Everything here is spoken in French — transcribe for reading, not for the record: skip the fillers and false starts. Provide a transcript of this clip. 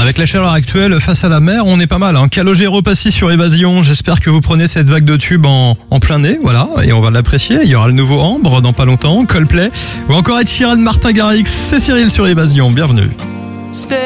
Avec la chaleur actuelle face à la mer, on est pas mal. Calogero Passy sur Évasion. J'espère que vous prenez cette vague de tubes en plein nez. Voilà, et on va l'apprécier. Il y aura le nouveau Ambre dans pas longtemps, Coldplay. Ou encore Ed Sheeran, Martin Garrix. C'est Cyril sur Évasion. Bienvenue.